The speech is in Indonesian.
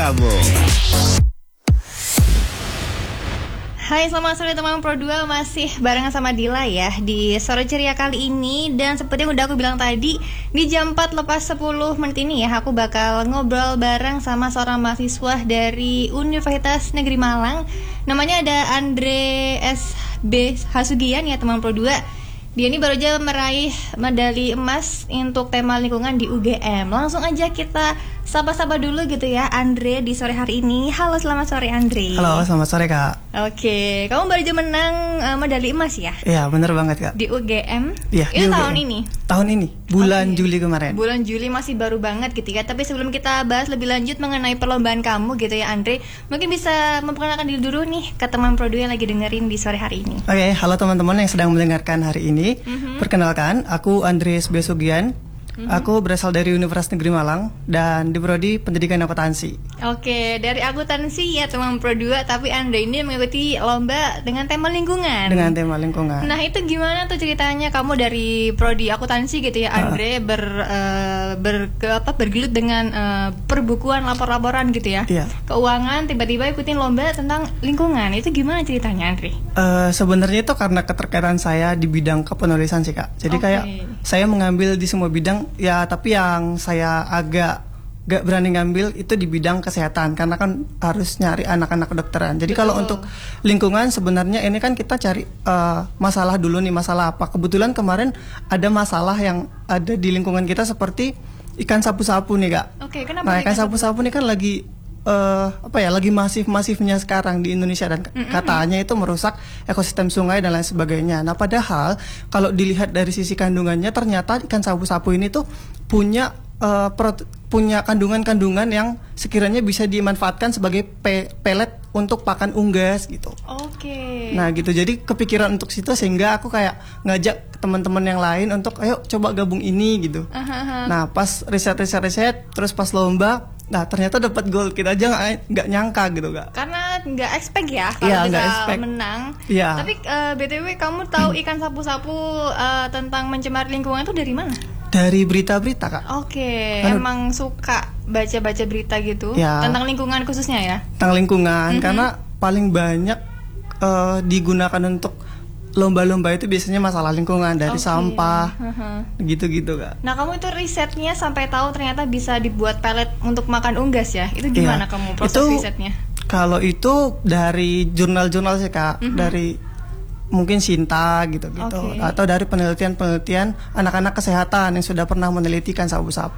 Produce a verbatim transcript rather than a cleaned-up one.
kamu. Hai, selamat sore teman Pro dua, masih barengan sama Dila ya di sore ceria kali ini. Dan seperti yang udah aku bilang tadi, di jam empat lepas sepuluh menit ini ya, aku bakal ngobrol bareng sama seorang mahasiswa dari Universitas Negeri Malang. Namanya ada Andre S B Hasugian ya teman Pro dua. Dia ini baru aja meraih medali emas untuk tema lingkungan di U G M. Langsung aja kita sapa-sapa dulu gitu ya Andre di sore hari ini. Halo, selamat sore Andre. Halo, selamat sore Kak. Oke, kamu baru aja menang uh, medali emas ya? Iya, bener banget Kak. Di U G M? Iya, itu di tahun U G M. ini? Tahun ini, bulan okay. Juli kemarin. Bulan Juli, masih baru banget gitu ya. Tapi sebelum kita bahas lebih lanjut mengenai perlombaan kamu gitu ya Andre, mungkin bisa memperkenalkan diri dulu nih ke teman Pro dua yang lagi dengerin di sore hari ini. Oke, okay, halo teman-teman yang sedang mendengarkan hari ini. Mm-hmm. Perkenalkan, aku Andre S B Hasugian. Mm-hmm. Aku berasal dari Universitas Negeri Malang dan di prodi Pendidikan Akuntansi. Oke, dari akuntansi ya teman Pro dua, tapi Anda ini mengikuti lomba dengan tema lingkungan. Dengan tema lingkungan. Nah, itu gimana tuh ceritanya kamu dari prodi akuntansi gitu ya Andre uh. ber uh, ber ke apa bergelut dengan uh, perbukuan lapor-laporan gitu ya. Iya. Keuangan, tiba-tiba ikutin lomba tentang lingkungan. Itu gimana ceritanya Andre? Uh, sebenarnya itu karena keterkaitan saya di bidang kepenulisan sih Kak. Jadi okay. kayak saya mengambil di semua bidang ya, tapi yang saya agak gak berani ngambil itu di bidang kesehatan karena kan harus nyari anak-anak kedokteran. Jadi Betul. Kalau untuk lingkungan sebenarnya ini kan kita cari uh, masalah dulu nih, masalah apa. Kebetulan kemarin ada masalah yang ada di lingkungan kita seperti ikan sapu-sapu nih Kak. Oke, kenapa nah, ikan sapu-sapu nih kan lagi uh, apa ya, lagi masif-masifnya sekarang di Indonesia dan mm-hmm. katanya itu merusak ekosistem sungai dan lain sebagainya. Nah, padahal kalau dilihat dari sisi kandungannya ternyata ikan sapu-sapu ini tuh punya uh, pro- punya kandungan-kandungan yang sekiranya bisa dimanfaatkan sebagai pe- pelet untuk pakan unggas gitu. Oke. Okay. Nah, gitu. Jadi kepikiran untuk situ sehingga aku kayak ngajak teman-teman yang lain untuk ayo coba gabung ini gitu. Uh-huh. Nah, pas riset-riset-riset terus pas lomba, nah ternyata dapat gold. Kita aja nggak nggak nyangka gitu Kak. Karena nggak expect ya kalau ya, bisa menang. Ya. Tapi uh, B T W kamu tahu ikan sapu-sapu uh, tentang mencemar lingkungan itu dari mana? Dari berita-berita Kak. Oke, okay. Emang suka baca-baca berita gitu ya. Tentang lingkungan khususnya ya? Tentang lingkungan, mm-hmm. karena paling banyak uh, digunakan untuk lomba-lomba itu biasanya masalah lingkungan, dari okay. sampah, uh-huh. gitu-gitu Kak. Nah, kamu itu risetnya sampai tahu ternyata bisa dibuat pelet untuk makan unggas ya? Itu gimana ya. Kamu proses itu, risetnya? Kalau itu dari jurnal-jurnal sih Kak, mm-hmm. dari mungkin Sinta gitu-gitu, okay. atau dari penelitian-penelitian anak-anak kesehatan yang sudah pernah meneliti ikan sapu-sapu.